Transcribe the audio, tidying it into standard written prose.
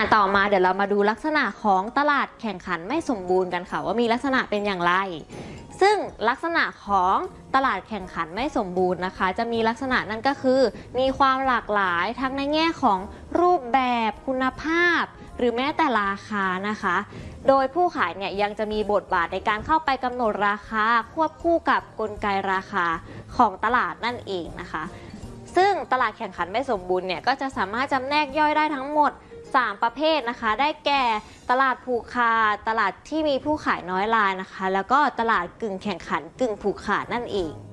ต่อมาเดี๋ยวเรามาดูลักษณะของตลาดแข่งขันไม่สมบูรณ์กันค่ะว่ามีลักษณะเป็นอย่างไรซึ่งลักษณะของตลาดแข่งขันไม่สมบูรณ์นะคะจะมีลักษณะนั่นก็คือมีความหลากหลายทั้งในแง่ของรูปแบบคุณภาพหรือแม้แต่ราคานะคะโดยผู้ขายเนี่ยยังจะมีบทบาทในการเข้าไปกำหนดราคาควบคู่กับกลไกราคาของตลาดนั่นเองนะคะซึ่งตลาดแข่งขันไม่สมบูรณ์เนี่ยก็จะสามารถจำแนกย่อยได้ทั้งหมด3 ประเภทนะคะได้แก่ตลาดผูกขาดตลาดที่มีผู้ขายน้อยรายนะคะแล้วก็ตลาดกึ่งแข่งขันกึ่งผูกขาดนั่นเอง